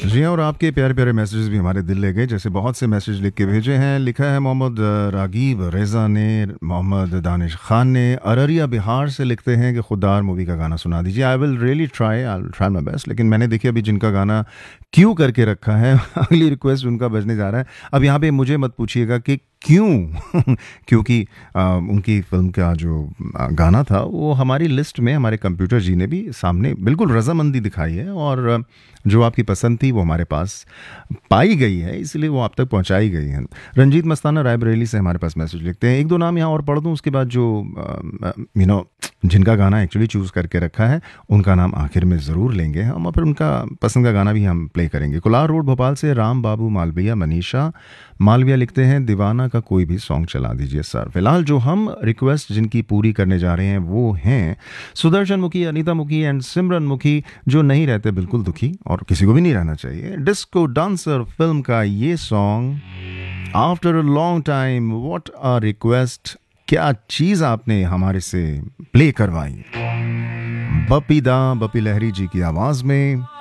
जी हाँ, और आपके प्यारे प्यारे मैसेजेस भी हमारे दिल ले गए। जैसे बहुत से मैसेज लिख के भेजे हैं। लिखा है मोहम्मद रागीब रेज़ा ने, मोहम्मद दानिश खान ने अररिया बिहार से लिखते हैं कि खुदार मूवी का गाना सुना दीजिए। I will really try, I will try my best. लेकिन मैंने देखिए अभी जिनका गाना क्यों करके रखा है अगली रिक्वेस्ट उनका बजने जा रहा है। अब यहाँ पे मुझे मत पूछिएगा कि क्यों क्योंकि उनकी फिल्म का जो गाना था वो हमारी लिस्ट में हमारे कंप्यूटर जी ने भी सामने बिल्कुल रजामंदी दिखाई है, और जो आपकी पसंद थी वो हमारे पास पाई गई है, इसलिए वो आप तक पहुंचाई गई है। रंजीत मस्ताना रायबरेली से हमारे पास मैसेज लिखते हैं। एक दो नाम यहाँ और पढ़ दूँ, उसके बाद जो जिनका गाना एक्चुअली चूज़ करके रखा है उनका नाम आखिर में ज़रूर लेंगे हम, और फिर उनका पसंद का गाना भी हम प्ले करेंगे। कुलार रोड भोपाल से राम बाबू मालविया मनीषा मालविया लिखते हैं दीवाना का कोई भी सॉन्ग चला दीजिए सर। फिलहाल जो हम रिक्वेस्ट जिनकी पूरी करने जा रहे हैं वो हैं सुदर्शन मुखी, अनीता मुखी एंड सिमरन मुखी, जो नहीं रहते बिल्कुल दुखी, और किसी को भी नहीं रहना चाहिए। डिस्को डांसर फिल्म का ये song after a long time, what a request, क्या चीज़ आपने हमारे से प्ले करवाई। बपी दा बपी लहरी जी की आवाज़ में